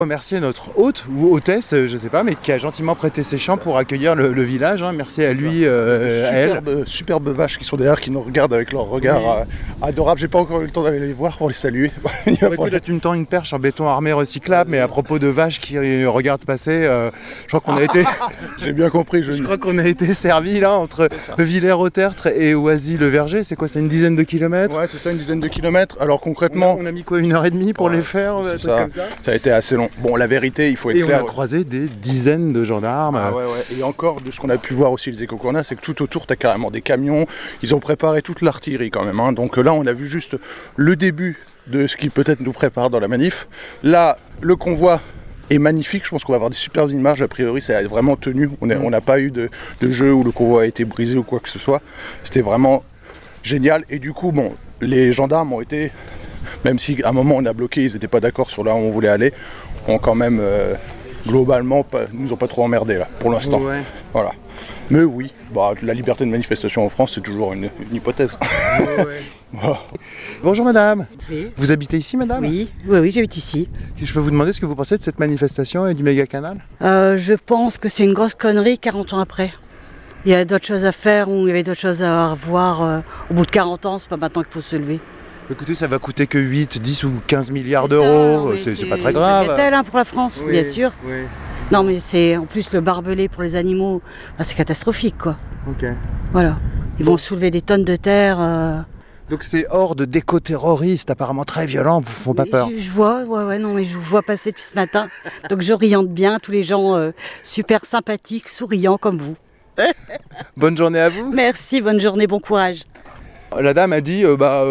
Remercier notre hôte ou hôtesse, je sais pas, mais qui a gentiment prêté ses champs pour accueillir le village. Hein. Merci à lui, à elle. Superbes vaches qui sont derrière, qui nous regardent avec leur regard adorable. J'ai pas encore eu le temps d'aller les voir pour les saluer. Là, tu me tends une perche en béton armé recyclable, mais à propos de vaches qui regardent passer, je crois qu'on a été... J'ai bien compris. Je crois qu'on a été servi là entre Villers-au-Tertre et Oisy-le-Verger. C'est quoi, c'est une dizaine de kilomètres? Ouais, c'est ça, une dizaine de kilomètres. Alors concrètement... On a mis quoi, 1h30 pour les faire? Ça a été assez long. Bon, la vérité, il faut être clair. On a croisé des dizaines de gendarmes. Ah ouais. Et encore, de ce qu'on a pu voir aussi, les échos qu'on a, c'est que tout autour, tu as carrément des camions. Ils ont préparé toute l'artillerie quand même. Hein. Donc là, on a vu juste le début de ce qui peut-être nous prépare dans la manif. Là, le convoi est magnifique. Je pense qu'on va avoir des superbes images. A priori, ça a vraiment tenu. On n'a pas eu de jeu où le convoi a été brisé ou quoi que ce soit. C'était vraiment génial. Et du coup, bon, les gendarmes ont été... Même si à un moment on a bloqué, ils n'étaient pas d'accord sur là où on voulait aller, ont quand même globalement nous ont pas trop emmerdés là pour l'instant. Ouais. Voilà. Mais oui, la liberté de manifestation en France c'est toujours une hypothèse. Ouais. Voilà. Bonjour madame. Oui. Vous habitez ici madame? Oui, j'habite ici. Si je peux vous demander ce que vous pensez de cette manifestation et du méga canal? Je pense que c'est une grosse connerie 40 ans après. Il y a d'autres choses à faire ou il y avait d'autres choses à revoir. Au bout de 40 ans, c'est pas maintenant qu'il faut se lever. Écoutez, ça va coûter que 8, 10 ou 15 milliards d'euros, c'est pas très grave. C'est tel pour la France, oui, bien sûr. Oui. Non mais c'est en plus le barbelé pour les animaux, c'est catastrophique quoi. Ok. Voilà, ils vont soulever des tonnes de terre. Donc ces hordes d'éco-terroristes apparemment très violents vous font pas peur? Je vois, je vous vois passer depuis ce matin, donc j'oriente bien tous les gens super sympathiques, souriants comme vous. Bonne journée à vous. Merci, bonne journée, bon courage. La dame a dit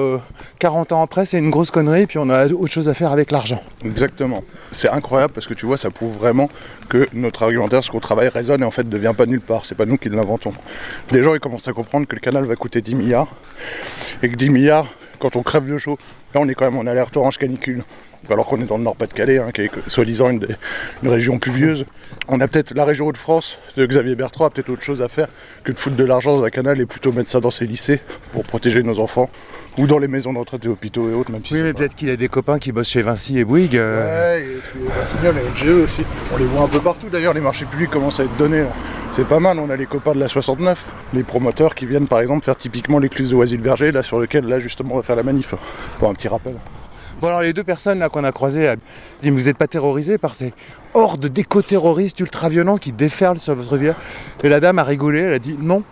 40 ans après c'est une grosse connerie puis on a autre chose à faire avec l'argent. Exactement. C'est incroyable parce que tu vois ça prouve vraiment que notre argumentaire, ce qu'on travaille résonne et en fait ne vient pas nulle part. C'est pas nous qui l'inventons. Des gens ils commencent à comprendre que le canal va coûter 10 milliards et que 10 milliards quand on crève de chaud, là on est quand même en alerte orange canicule. Alors qu'on est dans le Nord-Pas-de-Calais, hein, qui est soi-disant une région pluvieuse. On a peut-être la région Hauts-de-France de Xavier Bertrand a peut-être autre chose à faire que de foutre de l'argent dans un canal et plutôt mettre ça dans ses lycées pour protéger nos enfants ou dans les maisons de retraite et hôpitaux et autres. Même si oui, mais peut-être qu'il a des copains qui bossent chez Vinci et Bouygues. Ouais, et les NGE aussi. On les voit un peu partout d'ailleurs, les marchés publics commencent à être donnés. Là. C'est pas mal, on a les copains de la 69, les promoteurs qui viennent par exemple faire typiquement l'écluse de Oisy-le-Verger, là sur lequel là justement on va faire la manif. Pour un petit rappel. Bon alors les deux personnes là qu'on a croisées, vous n'êtes pas terrorisés par ces hordes d'éco-terroristes ultra-violents qui déferlent sur votre village? Et la dame a rigolé, elle a dit non.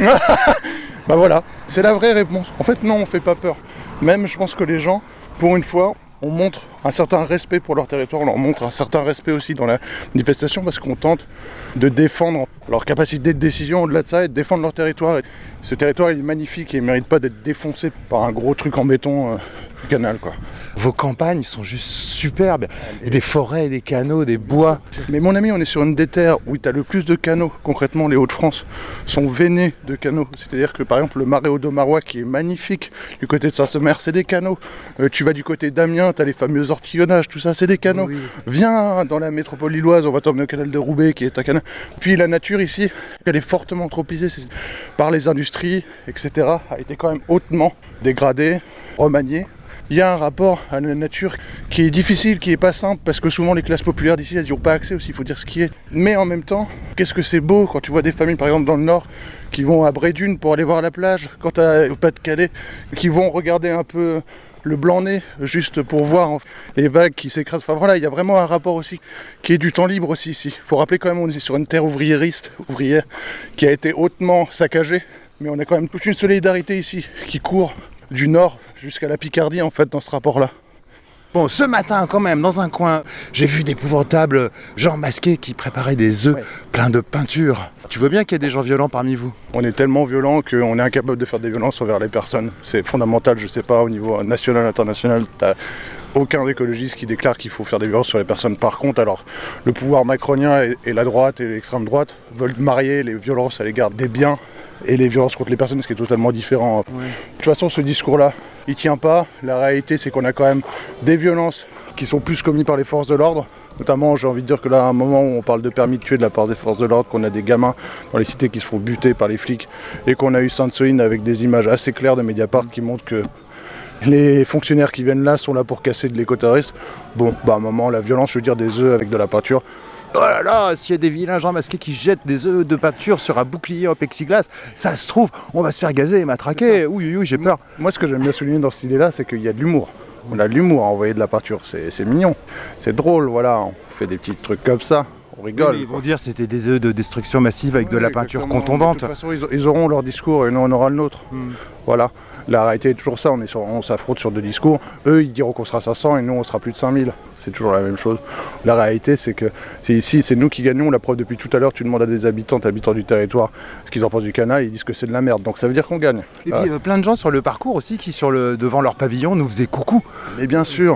Bah voilà, c'est la vraie réponse. En fait non, on fait pas peur. Même je pense que les gens, pour une fois, on montre un certain respect pour leur territoire, on leur montre un certain respect aussi dans la manifestation parce qu'on tente de défendre leur capacité de décision au-delà de ça et de défendre leur territoire. Et ce territoire il est magnifique et il ne mérite pas d'être défoncé par un gros truc en béton du canal quoi. Vos campagnes sont juste superbes, il y a des forêts, des canaux, des bois. Mais mon ami, on est sur une des terres où tu as le plus de canaux. Concrètement, les Hauts-de-France sont veinés de canaux. C'est-à-dire que par exemple, le marais Audomarois qui est magnifique, du côté de Saint-Omer, c'est des canaux. Tu vas du côté d'Amiens, tu as les fameux ortillonnages, tout ça, c'est des canaux. Oui. Viens dans la métropole lilloise, on va t'emmener au canal de Roubaix qui est un canal. Puis la nature ici, elle est fortement anthropisée par les industries, etc. a été quand même hautement dégradée, remaniée. Il y a un rapport à la nature qui est difficile, qui est pas simple, parce que souvent les classes populaires d'ici, elles n'y ont pas accès aussi, il faut dire ce qui est. Mais en même temps, qu'est-ce que c'est beau quand tu vois des familles, par exemple dans le Nord, qui vont à Brédune pour aller voir la plage, quand tu au Pas-de-Calais, qui vont regarder un peu le blanc-nez, juste pour voir les vagues qui s'écrasent. Enfin voilà, il y a vraiment un rapport aussi, qui est du temps libre aussi ici. Il faut rappeler quand même, on est sur une terre ouvrière, qui a été hautement saccagée, mais on a quand même toute une solidarité ici, qui court du Nord jusqu'à la Picardie en fait dans ce rapport-là. Bon, ce matin quand même, dans un coin, j'ai vu d'épouvantables gens masqués qui préparaient des œufs pleins de peinture. Tu vois bien qu'il y a des gens violents parmi vous? On est tellement violents qu'on est incapable de faire des violences envers les personnes. C'est fondamental, je sais pas, au niveau national, international, t'as aucun écologiste qui déclare qu'il faut faire des violences sur les personnes. Par contre, alors, le pouvoir macronien et la droite et l'extrême droite veulent marier les violences à l'égard des biens et les violences contre les personnes, ce qui est totalement différent. Ouais. De toute façon, ce discours-là, il tient pas. La réalité, c'est qu'on a quand même des violences qui sont plus commises par les forces de l'ordre. Notamment, j'ai envie de dire que là, à un moment où on parle de permis de tuer de la part des forces de l'ordre, qu'on a des gamins dans les cités qui se font buter par les flics, et qu'on a eu Sainte-Soline avec des images assez claires de Mediapart qui montrent que Les fonctionnaires qui viennent là sont là pour casser de l'écoterroriste. Bon, bah à un moment, la violence, je veux dire des œufs avec de la peinture. Oh là là, s'il y a des vilains gens masqués qui jettent des œufs de peinture sur un bouclier en plexiglas, ça se trouve, on va se faire gazer et matraquer. Oui, j'ai peur. Moi, ce que j'aime bien souligner dans cette idée-là, c'est qu'il y a de l'humour. On a de l'humour à envoyer de la peinture, c'est mignon, c'est drôle, voilà, on fait des petits trucs comme ça, on rigole. Ils vont dire que c'était des œufs de destruction massive avec de la peinture contondante. De toute façon, ils auront leur discours et nous, on aura le nôtre. Voilà. La réalité est toujours ça, on s'affronte sur 2 discours. Eux, ils diront qu'on sera 500 et nous, on sera plus de 5000. C'est toujours la même chose. La réalité, c'est que ici, c'est nous qui gagnons. La preuve, depuis tout à l'heure, tu demandes à des habitants du territoire ce qu'ils en pensent du canal, ils disent que c'est de la merde. Donc ça veut dire qu'on gagne. Et puis plein de gens sur le parcours aussi qui, devant leur pavillon, nous faisaient coucou. Mais bien sûr.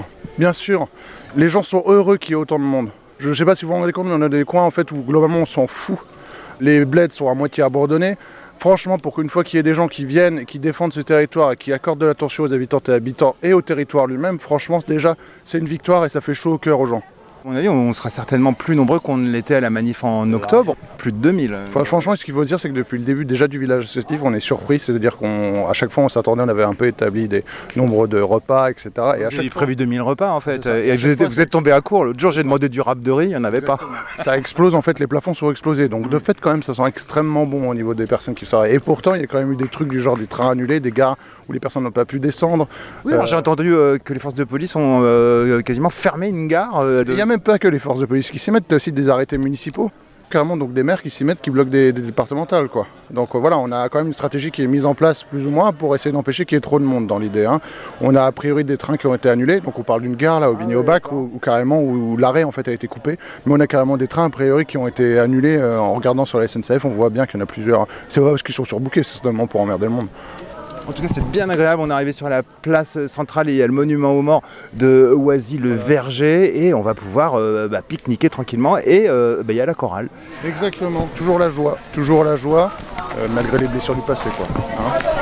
Les gens sont heureux qu'il y ait autant de monde. Je ne sais pas si vous vous rendez compte, mais on a des coins en fait où globalement on s'en fout. Les bleds sont à moitié abandonnés. Franchement, pour qu'une fois qu'il y ait des gens qui viennent et qui défendent ce territoire et qui accordent de l'attention aux habitantes et habitants et au territoire lui-même, franchement, déjà, c'est une victoire et ça fait chaud au cœur aux gens. À mon avis, on sera certainement plus nombreux qu'on ne l'était à la manif en octobre, plus de 2000. Franchement, ce qu'il faut se dire, c'est que depuis le début déjà du village associatif, on est surpris, c'est-à-dire qu'à chaque fois on s'attendait, on avait un peu établi des nombres de repas, etc. Et à chaque fois prévu 2000 repas en fait, et vous êtes tombé à court. L'autre jour j'ai demandé du rap de riz, il n'y en avait pas. Ça explose en fait, les plafonds sont explosés, donc de fait quand même ça sent extrêmement bon au niveau des personnes qui travaillent. Et pourtant il y a quand même eu des trucs du genre des trains annulés, des gares où les personnes n'ont pas pu descendre. Oui, j'ai entendu que les forces de police ont quasiment fermé une gare. Il n'y a même pas que les forces de police qui s'y mettent, aussi des arrêtés municipaux, carrément, donc des maires qui s'y mettent, qui bloquent des départementales, quoi. Donc voilà, on a quand même une stratégie qui est mise en place plus ou moins pour essayer d'empêcher qu'il y ait trop de monde dans l'idée. On a a priori des trains qui ont été annulés, donc on parle d'une gare là au Bigny-au-Bac où carrément où l'arrêt en fait a été coupé, mais on a carrément des trains a priori qui ont été annulés. En regardant sur la SNCF, on voit bien qu'il y en a plusieurs. C'est pas parce qu'ils sont surbookés, c'est certainement pour emmerder le monde. En tout cas, c'est bien agréable. On est arrivé sur la place centrale et il y a le monument aux morts de Oisy-le-Verger et on va pouvoir pique-niquer tranquillement et il y a la chorale. Exactement, toujours la joie, malgré les blessures du passé, quoi.